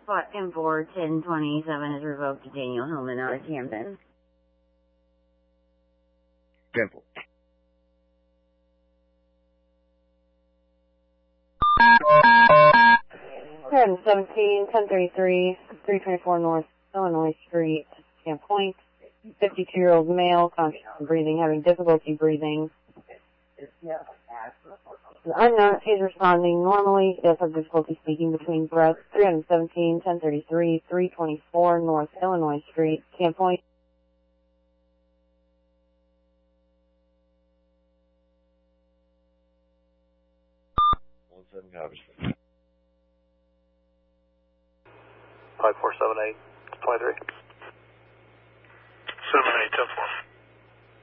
Spot 10-4, 1027 is revoked to Daniel Hillman out of Camden. 10-4. Paradigm 17, 1033, 324 North Illinois Street, Camp Point. 52-year-old male, conscious of breathing, having difficulty breathing. The unknown is responding normally. Does have difficulty speaking between breaths. 317, 1033, 324 North Illinois Street, Camp Point. Copies. 5478, 23. 78, 10-4.